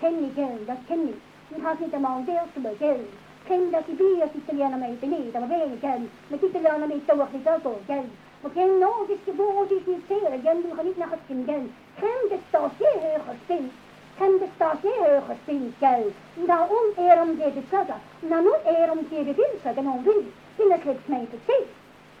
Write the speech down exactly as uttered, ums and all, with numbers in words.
ken ik geld, dat ken ik. Ik had niet allemaal deels te geld. Ken dat die bier als Italianen mee beneden, maar ben ik geld. Met Italianen mee toch niet ook geld. Maar ken nog eens geboren is niet zeer, geld, we gaan niet naar het kind geld. Ken de stasje hoger spin. Ken de stasje hoger spin geld. Nou, om erom te zeggen, nou, niet erom te zeggen, en om wil. In het licht mee te zien.